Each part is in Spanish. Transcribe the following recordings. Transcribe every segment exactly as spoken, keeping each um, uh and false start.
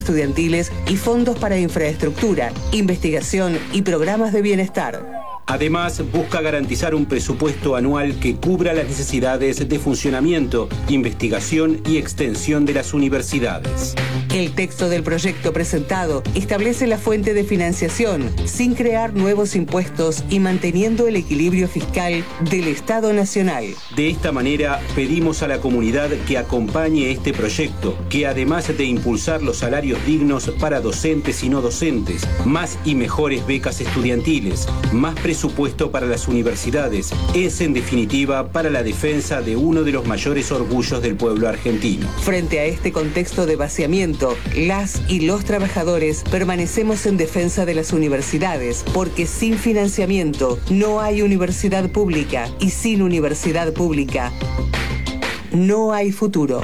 estudiantiles y fondos para infraestructura, investigación y programas de bienestar. Además, busca garantizar un presupuesto anual que cubra las necesidades de funcionamiento, investigación y extensión de las universidades. El texto del proyecto presentado establece la fuente de financiación sin crear nuevos impuestos y manteniendo el equilibrio fiscal del Estado Nacional. De esta manera, pedimos a la comunidad que acompañe este proyecto, que además de impulsar los salarios dignos para docentes y no docentes, más y mejores becas estudiantiles, más presupuesto para las universidades, es en definitiva para la defensa de uno de los mayores orgullos del pueblo argentino. Frente a este contexto de vaciamiento, las y los trabajadores permanecemos en defensa de las universidades, porque sin financiamiento no hay universidad pública y sin universidad pública no hay futuro.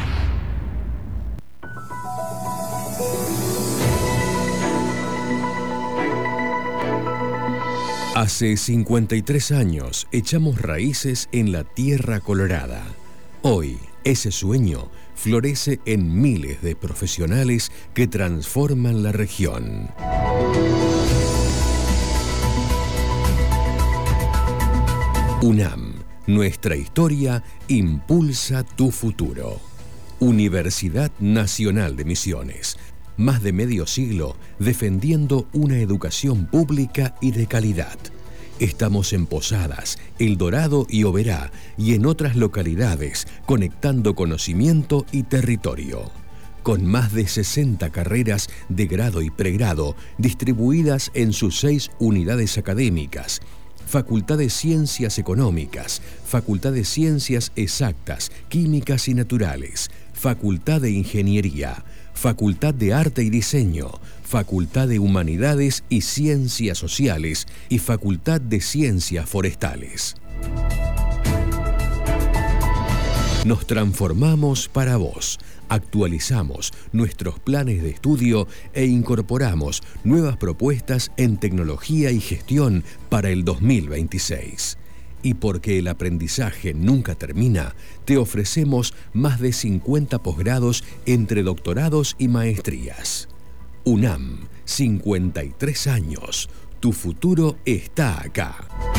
Hace cincuenta y tres años echamos raíces en la tierra colorada. Hoy, ese sueño florece en miles de profesionales que transforman la región. UNAM, nuestra historia impulsa tu futuro. Universidad Nacional de Misiones. Más de medio siglo defendiendo una educación pública y de calidad. Estamos en Posadas, El Dorado y Oberá y en otras localidades, conectando conocimiento y territorio. Con más de sesenta carreras de grado y pregrado distribuidas en sus seis unidades académicas. Facultad de Ciencias Económicas, Facultad de Ciencias Exactas, Químicas y Naturales, Facultad de Ingeniería, Facultad de Arte y Diseño, Facultad de Humanidades y Ciencias Sociales y Facultad de Ciencias Forestales. Nos transformamos para vos, actualizamos nuestros planes de estudio e incorporamos nuevas propuestas en tecnología y gestión para el dos mil veintiséis. Y porque el aprendizaje nunca termina, te ofrecemos más de cincuenta posgrados entre doctorados y maestrías. UNAM, cincuenta y tres años. Tu futuro está acá.